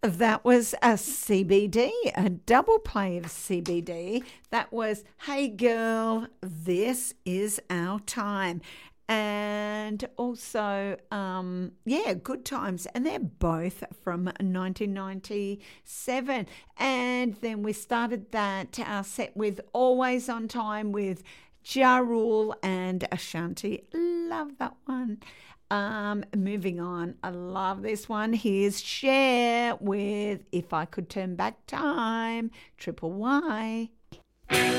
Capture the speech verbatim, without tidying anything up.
That was a C B D, a double play of C B D. That was Hey Girl, This Is Our Time. And also, um, yeah, Good Times. And they're both from nineteen ninety-seven. And then we started that uh, set with Always on Time with Ja Rule and Ashanti. Love that one. Um, moving on, I love this one. Here's Cher with If I Could Turn Back Time, Triple Y.